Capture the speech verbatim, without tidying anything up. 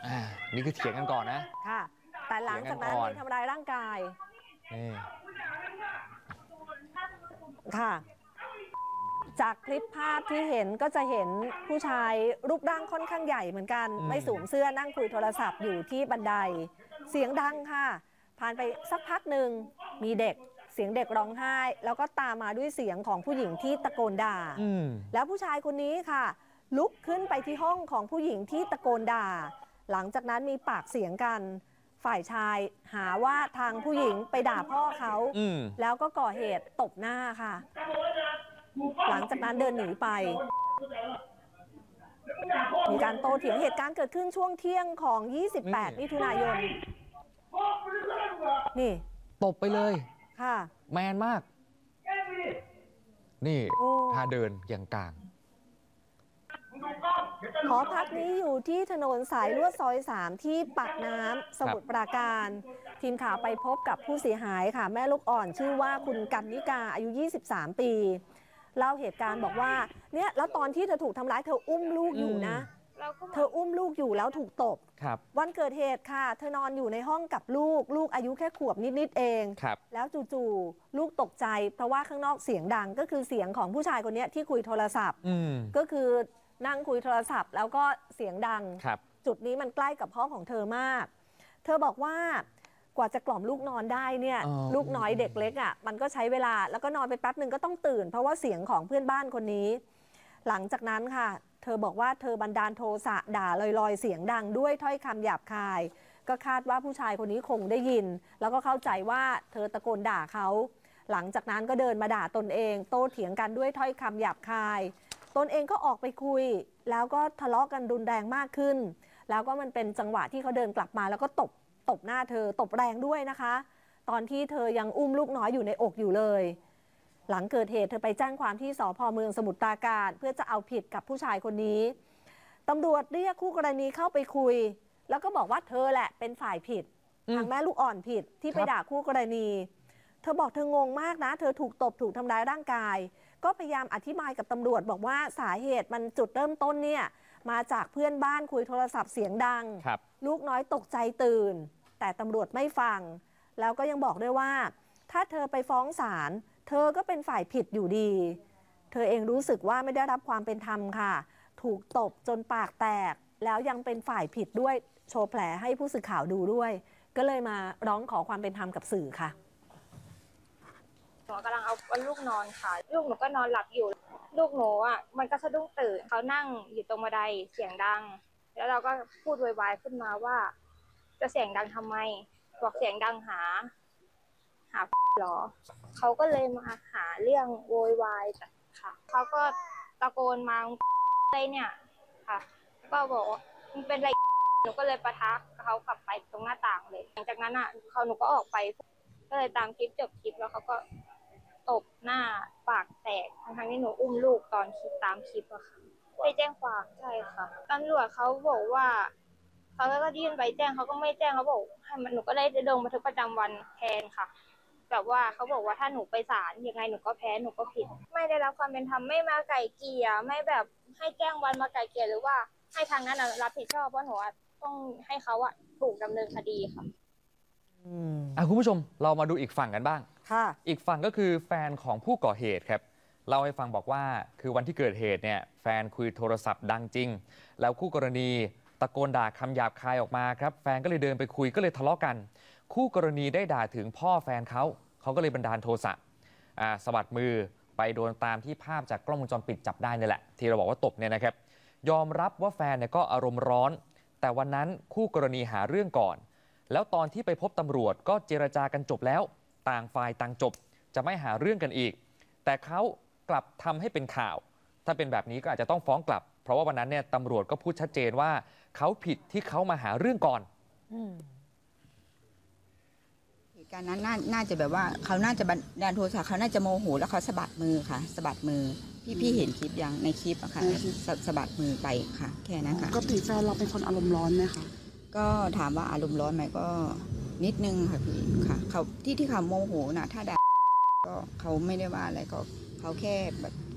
อ่านี่คือเถียงกันก่อนนะค่ะแต่หลังจากนั้นมีทำร้ายร่างกายนี่ค่ะจากคลิปภาพที่เห็นก็จะเห็นผู้ชายรูปร่างค่อนข้างใหญ่เหมือนกันไม่สวมเสื้อนั่งคุยโทรศัพท์อยู่ที่บันไดเสียงดังค่ะผ่านไปสักพักหนึ่งมีเด็กเสียงเด็กร้องไห้แล้วก็ตามมาด้วยเสียงของผู้หญิงที่ตะโกนด่าแล้วผู้ชายคนนี้ค่ะลุกขึ้นไปที่ห้องของผู้หญิงที่ตะโกนด่าหลังจากนั้นมีปากเสียงกันฝ่ายชายหาว่าทางผู้หญิงไปด่าพ่อเขาแล้วก็ก่อเหตุตบหน้าค่ะหลังจากนั้นเดินหนีไปมีการโต้เถียงเหตุการณ์เกิดขึ้นช่วงเที่ยงของยี่สิบแปดมิถุนายนนี่ตบไปเลยค่ะแมนมากนี่ท่าเดินอย่างกลางหอพักนี้อยู่ที่ถนนสายลวดซอยสามที่ปากน้ำสมุทรปราการทีมข่าวไปพบกับผู้เสียหายค่ะแม่ลูกอ่อนชื่อว่าคุณกันนิกาอายุยี่สิบสามปีเล่าเหตุการณ์บอกว่าเนี่ยแล้วตอนที่เธอถูกทำร้ายเธออุ้มลูกอยู่นะเธออุ้มลูกอยู่แล้วถูกตบวันเกิดเหตุค่ะเธอนอนอยู่ในห้องกับลูกลูกอายุแค่ขวบนิดๆเองแล้วจู่ๆลูกตกใจเพราะว่าข้างนอกเสียงดังก็คือเสียงของผู้ชายคนนี้ที่คุยโทรศัพท์ก็คือนั่งคุยโทรศัพท์แล้วก็เสียงดังจุดนี้มันใกล้กับห้องของเธอมากเธอบอกว่ากว่าจะกล่อมลูกนอนได้เนี่ยลูกน้อยเด็กเล็กอ่ะมันก็ใช้เวลาแล้วก็นอนไปแป๊บหนึ่งก็ต้องตื่นเพราะว่าเสียงของเพื่อนบ้านคนนี้หลังจากนั้นค่ะเธอบอกว่าเธอบันดาลโทสะด่าลอยๆเสียงดังด้วยถ้อยคำหยาบคายก็คาดว่าผู้ชายคนนี้คงได้ยินแล้วก็เข้าใจว่าเธอตะโกนด่าเขาหลังจากนั้นก็เดินมาด่าตนเองโต้เถียงกันด้วยถ้อยคำหยาบคายตนเองก็ออกไปคุยแล้วก็ทะเลาะกันรุนแรงมากขึ้นแล้วก็มันเป็นจังหวะที่เขาเดินกลับมาแล้วก็ตบตบหน้าเธอตบแรงด้วยนะคะตอนที่เธอยังอุ้มลูกน้อยอยู่ในอกอยู่เลยหลังเกิดเหตุเธอไปแจ้งความที่สภ.เมืองสมุทรปราการเพื่อจะเอาผิดกับผู้ชายคนนี้ตำรวจเรียกคู่กรณีเข้าไปคุยแล้วก็บอกว่าเธอแหละเป็นฝ่ายผิดทางแม่ลูกอ่อนผิดที่ไปด่าคู่กรณีเธอบอกเธองงมากนะเธอถูกตบถูกทำร้ายร่างกายก็พยายามอธิบายกับตำรวจบอกว่าสาเหตุมันจุดเริ่มต้นเนี่ยมาจากเพื่อนบ้านคุยโทรศัพท์เสียงดังลูกน้อยตกใจตื่นแต่ตำรวจไม่ฟังแล้วก็ยังบอกด้วยว่าถ้าเธอไปฟ้องศาลเธอก็เป็นฝ่ายผิดอยู่ดีเธอเองรู้สึกว่าไม่ได้รับความเป็นธรรมค่ะถูกตบจนปากแตกแล้วยังเป็นฝ่ายผิดด้วยโชว์แผลให้ผู้สื่อข่าวดูด้วยก็เลยมาร้องขอความเป็นธรรมกับสื่อค่ะหนูกำลังเอาลูกนอนค่ะลูกหนูก็นอนหลับอยู่ลูกหนูอ่ะมันก็สะดุ้งตื่นเขานั่งอยู่ตรงบันไดเสียงดังแล้วเราก็พูดโวยวายขึ้นมาว่าจะเสียงดังทำไมบอกเสียงดังหาหาหรอเขาก็เลยมาหาเรื่องโวยวายค่ะเขาก็ตะโกนมาอะไรเนี่ยค่ะก็บอกว่ามันเป็นอะไรหนูก็เลยปะทะเขากลับไปตรงหน้าต่างเลยหลังจากนั้นอ่ะเขาหนูก็ออกไปก็เลยตามคลิปจบคลิปแล้วเขาก็ตบหน้าปากแตกทั้งที่หนูอุ้มลูกตอนคลิปตามคลิปอะค่ะไปแจ้งความใช่ค่ะตำรวจเขาบอกว่าเขาก็ยื่นใบแจ้งเขาก็ไม่แจ้งเขาบอกให้มันหนูก็ได้ลงบันทึกประจำวันแทนค่ะแบบว่าเขาบอกว่าถ้าหนูไปศาลยังไงหนูก็แพ้หนูก็ผิดไม่ได้รับความเป็นธรรมไม่มาไก่เกลี่ยไม่แบบให้แจ้งวันมาไก่เกลี่ยหรือว่าให้ทางนั้นรับผิดชอบเพราะหนูต้องให้เขาอะถูกดำเนินคดีค่ะอืมอ่ะคุณผู้ชมเรามาดูอีกฝั่งกันบ้างค่ะอีกฝั่งก็คือแฟนของผู้ก่อเหตุครับเล่าให้ฟังบอกว่าคือวันที่เกิดเหตุเนี่ยแฟนคุยโทรศัพท์ดังจริงแล้วคู่กรณีตะโกนด่าคำหยาบคายออกมาครับแฟนก็เลยเดินไปคุยก็เลยทะเลาะกันคู่กรณีได้ด่าถึงพ่อแฟนเขาเขาก็เลยบันดาลโทสะอ่าสะบัดมือไปโดนตามที่ภาพจากกล้องวงจรปิดจับได้นี่แหละที่เราบอกว่าตบเนี่ยนะครับยอมรับว่าแฟนเนี่ยก็อารมณ์ร้อนแต่วันนั้นคู่กรณีหาเรื่องก่อนแล้วตอนที่ไปพบตำรวจก็เจรจากันจบแล้วต่างฝ่ายต่างจบจะไม่หาเรื่องกันอีกแต่เขากลับทำให้เป็นข่าวถ้าเป็นแบบนี้ก็อาจจะต้องฟ้องกลับเพราะว่าวันนั้นเนี่ยตำรวจก็พูดชัดเจนว่าเขาผิดที่เขามาหาเรื่องก่อนเหตุการณ์นั้นน่าน่าจะแบบว่าเขาน่าจะบันดาลโทสะเขาน่าจะโมโหแล้วเขาสะบัดมือค่ะสะบัดมือพี่พี่เห็นคลิปยังในคลิปอะค่ะสะบัดมือไปค่ะแค่นั้นค่ะปกติแฟนเราเป็นคนอารมณ์ร้อนไหมคะก็ถามว่าอารมณ์ร้อนไหมก็นิดนึงค่ะพี่ค่ะเขาที่ที่เขาโมโหนะถ้าด่าก็เขาไม่ได้ว่าอะไรก็เขาแค่แบบ